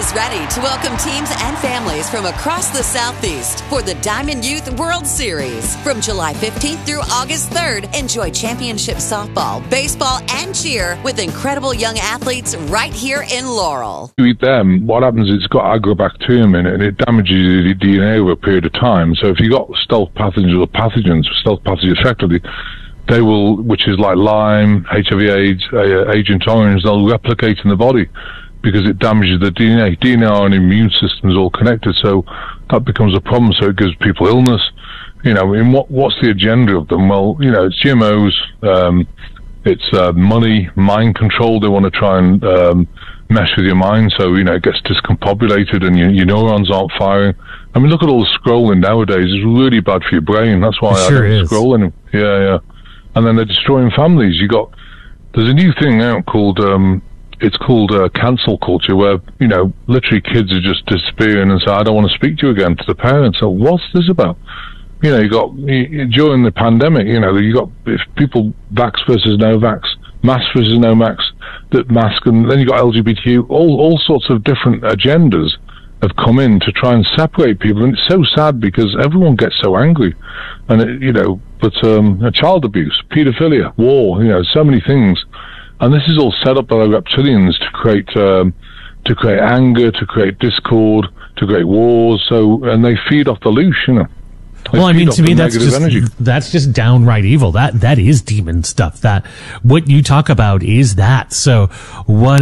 is ready to welcome teams and families from across the Southeast for the Diamond Youth World Series. From July 15th through August 3rd, enjoy championship softball, baseball, and cheer with incredible young athletes right here in Laurel. You eat them, what happens is it's got agrobacterium in it, and it damages the DNA over a period of time. So if you got stealth pathogens or pathogens, effectively, they will, which is like Lyme, HIV/AIDS, Agent Orange, they'll replicate in the body because it damages the DNA. DNA and immune systems all connected, so that becomes a problem. So it gives people illness. You know, in what's the agenda of them? Well, you know, it's GMOs, it's money, mind control. They want to try and mess with your mind, so you know it gets discombobulated and your neurons aren't firing. I mean, look at all the scrolling nowadays. It's really bad for your brain. That's why I don't scroll anymore. Yeah. And then they're destroying families. There's a new thing out called, it's called cancel culture, where, you know, literally kids are just disappearing and say, I don't want to speak to you again, to the parents. So what's this about? You know, during the pandemic, you know, if people vax versus no vax, mask versus no mask, and then you got LGBTQ, all sorts of different agendas have come in to try and separate people, and it's so sad because everyone gets so angry, and child abuse, paedophilia, war, you know, so many things, and this is all set up by the reptilians to create anger, to create discord, to create wars. So, and they feed off the loose, you know. Well, I mean, to me, that's just downright evil. That is demon stuff. That what you talk about is that. So, what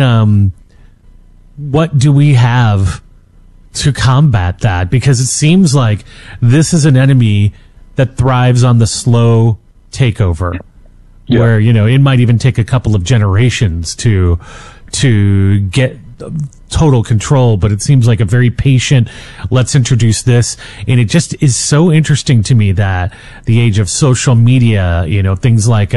do we have to combat that? Because it seems like this is an enemy that thrives on the slow takeover, where, you know, it might even take a couple of generations to get total control, but it seems like a very patient, let's introduce this. And it just is so interesting to me that the age of social media, you know, things like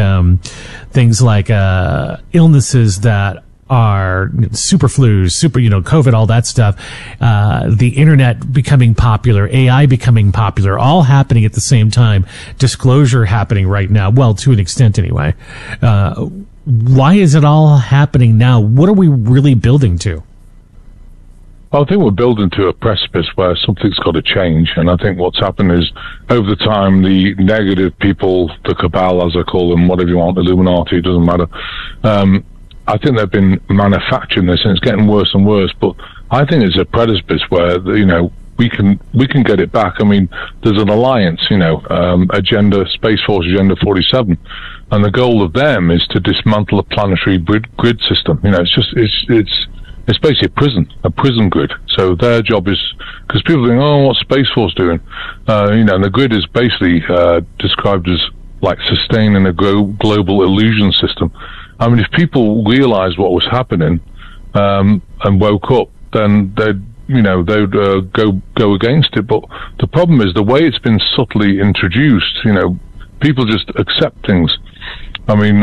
illnesses that are super flus, you know, COVID, all that stuff, the internet becoming popular, AI becoming popular, all happening at the same time, disclosure happening right now, well, to an extent anyway. Why is it all happening now? What are we really building to? I think we're building to a precipice where something's got to change, and I think what's happened is, over the time, the negative people, the cabal, as I call them, whatever you want, Illuminati, it doesn't matter, I think they've been manufacturing this, and it's getting worse and worse. But I think it's a precipice where, you know, we can get it back. I mean, there's an alliance, you know, Space Force Agenda 47, and the goal of them is to dismantle the planetary grid system. You know, it's basically a prison grid. So their job is, because people think, oh, what's Space Force doing? You know, and the grid is basically described as like sustaining a global illusion system. I mean, if people realized what was happening and woke up, then they'd go against it. But the problem is the way it's been subtly introduced. You know, people just accept things. I mean,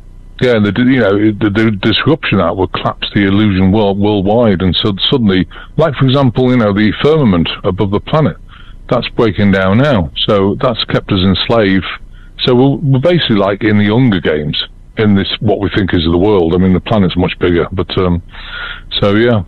the disruption act would collapse the illusion worldwide, and so suddenly, like for example, you know, the firmament above the planet, that's breaking down now. So that's kept us enslaved. So we're basically like in the Hunger Games. In this, what we think is the world. I mean, the planet's much bigger, but so yeah.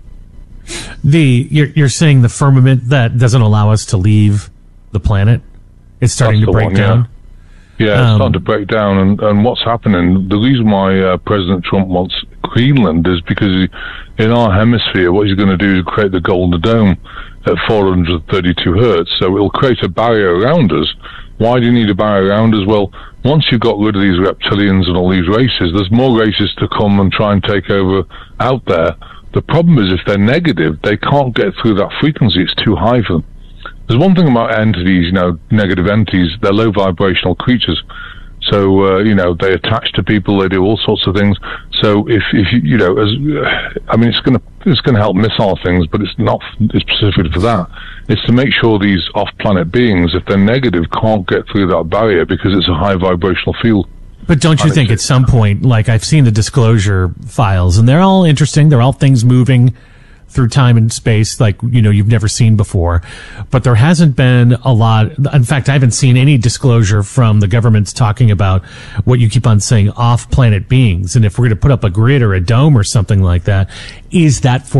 You're saying the firmament that doesn't allow us to leave the planet is starting to break down. Yeah, it's starting to break down, and what's happening? The reason why President Trump wants Greenland is because in our hemisphere, what he's going to do is create the Golden Dome at 432 hertz. So it'll create a barrier around us. Why do you need a barrier around us? Well, once you've got rid of these reptilians and all these races, there's more races to come and try and take over out there. The problem is if they're negative, they can't get through that frequency. It's too high for them. There's one thing about entities, you know, negative entities, they're low vibrational creatures. So, you know, they attach to people, they do all sorts of things. So if you know, I mean, it's going to help missile things, but it's not specific for that. It's to make sure these off-planet beings, if they're negative, can't get through that barrier because it's a high vibrational field. But don't you think at some point, like I've seen the disclosure files, and they're all interesting, they're all things moving through time and space like, you know, you've never seen before. But there hasn't been a lot. In fact, I haven't seen any disclosure from the governments talking about what you keep on saying, off-planet beings. And if we're going to put up a grid or a dome or something like that, is that for